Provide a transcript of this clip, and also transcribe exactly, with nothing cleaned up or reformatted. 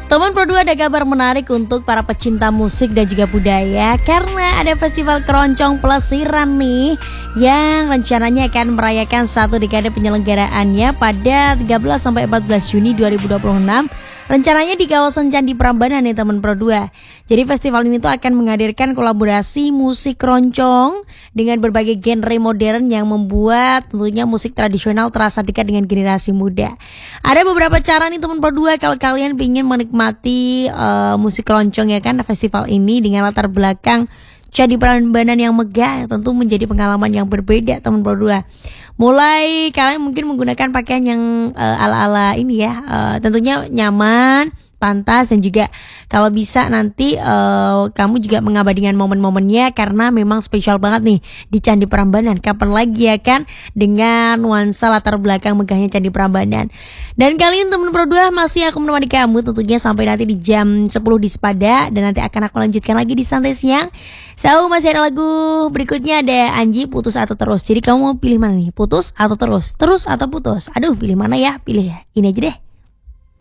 Teman Pro dua, ada kabar menarik untuk para pecinta musik dan juga budaya, karena ada festival keroncong pelesiran nih yang rencananya akan merayakan satu dekade penyelenggaraannya pada tiga belas sampai empat belas Juni dua ribu dua puluh enam. Rencananya di kawasan Candi Prambanan nih teman Pro dua. Jadi festival ini tuh akan menghadirkan kolaborasi musik keroncong dengan berbagai genre modern yang membuat tentunya musik tradisional terasa dekat dengan generasi muda. Ada beberapa cara nih teman Pro dua kalau kalian ingin menikmati uh, musik keroncong ya kan, festival ini dengan latar belakang Candi Prambanan yang megah tentu menjadi pengalaman yang berbeda teman Pro dua. Mulai kalian mungkin menggunakan pakaian yang uh, ala-ala ini ya, uh, tentunya nyaman, pantas, dan juga kalau bisa nanti uh, kamu juga mengabadikan momen-momennya karena memang spesial banget nih di Candi Prambanan. Kapan lagi ya kan dengan nuansa latar belakang megahnya Candi Prambanan. Dan kali ini teman Pro dua masih aku menemani kamu tentunya sampai nanti di jam sepuluh di Sepada, dan nanti akan aku lanjutkan lagi di Santai Siang. So, masih ada lagu berikutnya, ada Anji, Putus Atau Terus. Jadi kamu mau pilih mana nih? Putus atau terus? Terus atau putus? Aduh, pilih mana ya? Pilih ya ini aja deh.